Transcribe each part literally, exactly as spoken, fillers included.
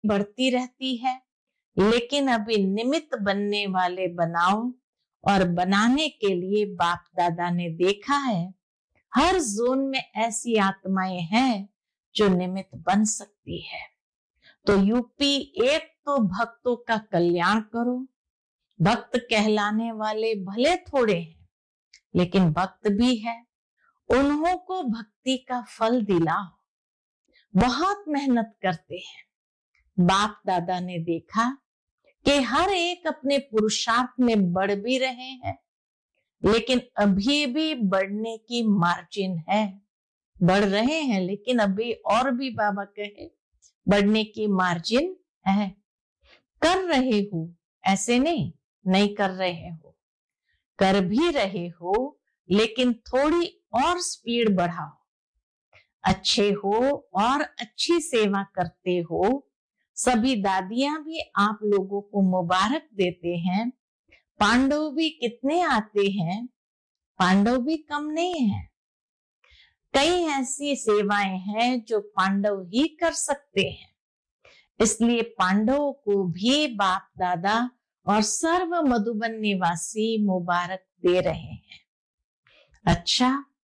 बढ़ती रहती है, लेकिन अभी निमित्त बनने वाले बनाओ और बनाने के लिए बाप दादा ने देखा है हर जोन में ऐसी आत्माएं हैं जो निमित्त बन सकती है। तो यूपी एक तो भक्तों का कल्याण करो। भक्त कहलाने वाले भले थोड़े हैं, लेकिन भक्त भी है, उन्हों को भक्ति का फल दिलाओ। बहुत मेहनत करते हैं। बाप दादा ने देखा कि हर एक अपने पुरुषार्थ में बढ़ भी रहे हैं, लेकिन अभी भी बढ़ने की मार्जिन है। बढ़ रहे हैं, लेकिन अभी और भी बाबा कहे बढ़ने की मार्जिन है। कर रहे हो, ऐसे नहीं नहीं कर रहे हो, कर भी रहे हो, लेकिन थोड़ी और स्पीड बढ़ाओ। अच्छे हो और अच्छी सेवा करते हो। सभी दादियां भी आप लोगों को मुबारक देते हैं। पांडव भी कितने आते हैं, पांडव भी कम नहीं है। कई ऐसी सेवाएं हैं जो पांडव ही कर सकते हैं, इसलिए पांडवों को भी बाप दादा और सर्व मधुबन निवासी मुबारक दे रहे हैं। अच्छा,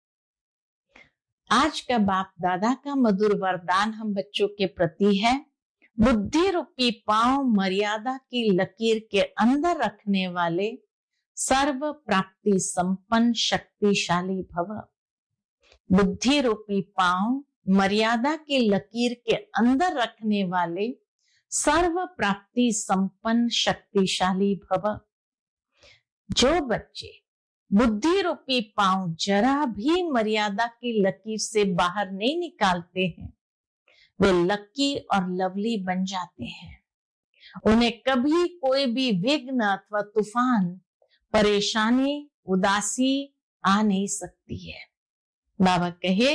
आज का बाप दादा का मधुर वरदान हम बच्चों के प्रति है, बुद्धि रूपी पांव मर्यादा की लकीर के अंदर रखने वाले सर्व प्राप्ति संपन्न शक्तिशाली भव। बुद्धि रूपी पांव मर्यादा की लकीर के अंदर रखने वाले सर्व प्राप्ति संपन्न शक्तिशाली भव। जो बच्चे बुद्धि रूपी पांव जरा भी मर्यादा की लकीर से बाहर नहीं निकालते हैं, वे लकी और लवली बन जाते हैं। उन्हें कभी कोई भी विघ्न अथवा तूफान, परेशानी, उदासी आ नहीं सकती है। बाबा कहे,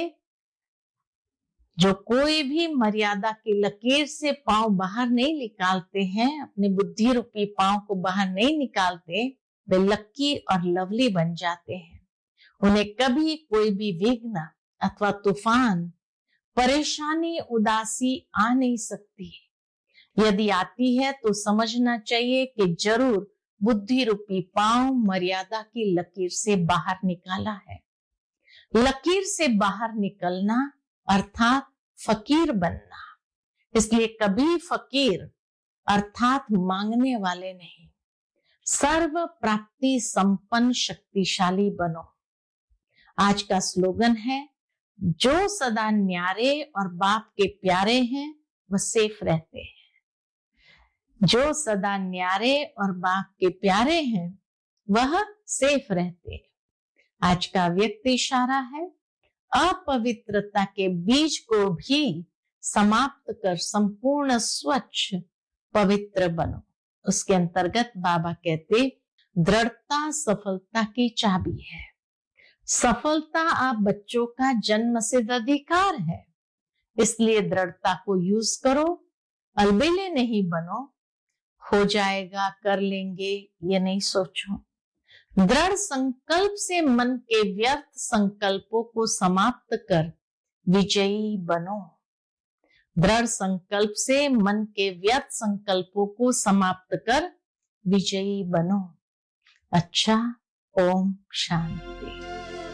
जो कोई भी मर्यादा की लकीर से पांव बाहर नहीं निकालते हैं, अपने बुद्धि रूपी पांव को बाहर नहीं निकालते, वे लकी और लवली बन जाते हैं। उन्हें कभी कोई भी विघ्न अथवा तूफान, परेशानी, उदासी आ नहीं सकती। यदि आती है तो समझना चाहिए कि जरूर बुद्धि रूपी पांव मर्यादा की लकीर से बाहर निकाला है। लकीर से बाहर निकलना अर्थात फकीर बनना। इसलिए कभी फकीर अर्थात मांगने वाले नहीं, सर्व प्राप्ति संपन्न शक्तिशाली बनो। आज का स्लोगन है, जो सदा न्यारे और बाप के प्यारे हैं वह सेफ रहते हैं। जो सदा न्यारे और बाप के प्यारे हैं वह सेफ रहते हैं। आज का व्यक्त इशारा है, अपवित्रता के बीज को भी समाप्त कर संपूर्ण स्वच्छ पवित्र बनो। उसके अंतर्गत बाबा कहते, दृढ़ता सफलता की चाबी है। सफलता आप बच्चों का जन्म सिद्ध अधिकार है, इसलिए दृढ़ता को यूज करो। अलबेले नहीं बनो, हो जाएगा, कर लेंगे, ये नहीं सोचो। दृढ़ संकल्प से मन के व्यर्थ संकल्पों को समाप्त कर विजयी बनो। दृढ़ संकल्प से मन के व्यर्थ संकल्पों को समाप्त कर विजयी बनो। अच्छा, ओम शांति।